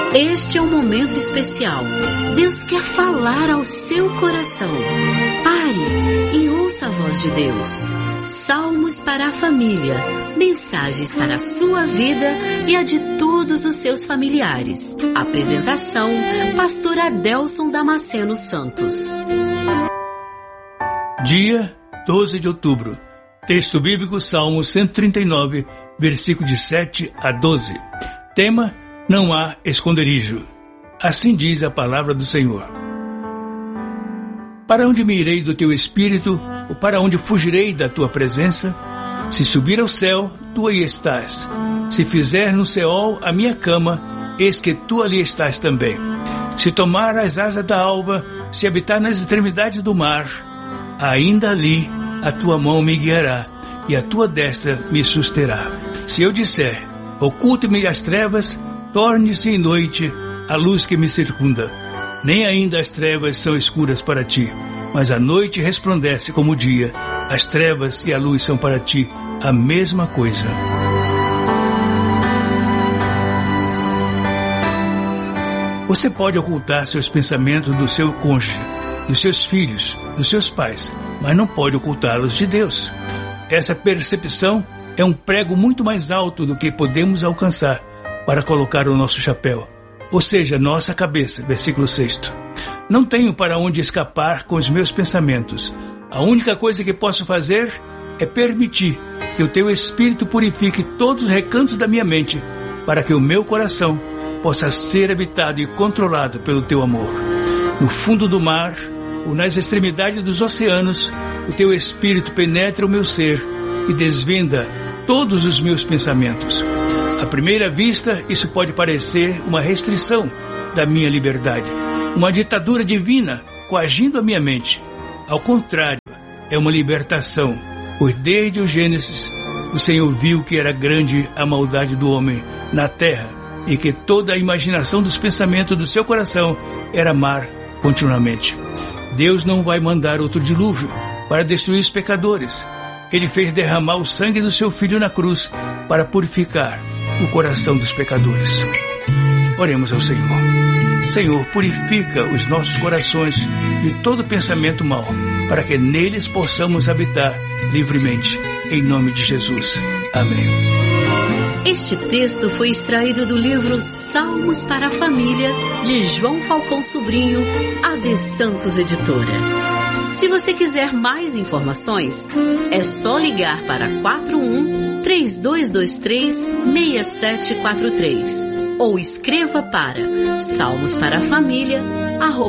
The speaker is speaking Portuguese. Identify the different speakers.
Speaker 1: Este é um momento especial. Deus quer falar ao seu coração. Pare e ouça a voz de Deus. Salmos para a família. Mensagens para a sua vida e a de todos os seus familiares. Apresentação: Pastor Adelson Damasceno Santos.
Speaker 2: Dia 12 de outubro. Texto bíblico: Salmo 139, versículo de 7 a 12. Tema: não há esconderijo. Assim diz a palavra do Senhor. Para onde me irei do teu espírito, ou para onde fugirei da tua presença? Se subir ao céu, tu aí estás. Se fizer no Seol a minha cama, eis que tu ali estás também. Se tomar as asas da alva, se habitar nas extremidades do mar, ainda ali a tua mão me guiará, e a tua destra me susterá. Se eu disser, oculte-me as trevas, torne-se em noite a luz que me circunda. Nem ainda as trevas são escuras para ti, mas a noite resplandece como o dia. As trevas e a luz são para ti a mesma coisa. Você pode ocultar seus pensamentos do seu cônjuge, dos seus filhos, dos seus pais, mas não pode ocultá-los de Deus. Essa percepção é um prego muito mais alto do que podemos alcançar para colocar o nosso chapéu, ou seja, nossa cabeça. Versículo 6. Não tenho para onde escapar com os meus pensamentos. A única coisa que posso fazer é permitir que o teu Espírito purifique todos os recantos da minha mente, para que o meu coração possa ser habitado e controlado pelo teu amor. No fundo do mar, ou nas extremidades dos oceanos, o teu Espírito penetra o meu ser e desvenda todos os meus pensamentos. À primeira vista, isso pode parecer uma restrição da minha liberdade, uma ditadura divina coagindo a minha mente. Ao contrário, é uma libertação, pois desde o Gênesis, o Senhor viu que era grande a maldade do homem na terra e que toda a imaginação dos pensamentos do seu coração era mar continuamente. Deus não vai mandar outro dilúvio para destruir os pecadores. Ele fez derramar o sangue do seu Filho na cruz para purificar o coração dos pecadores. Oremos ao Senhor. Senhor, purifica os nossos corações de todo pensamento mau, para que neles possamos habitar livremente. Em nome de Jesus. Amém.
Speaker 1: Este texto foi extraído do livro Salmos para a Família, de João Falcão Sobrinho, AD Santos Editora. Se você quiser mais informações, é só ligar para 41-3223-6743 ou escreva para salmosparaFamilia@gmail.com.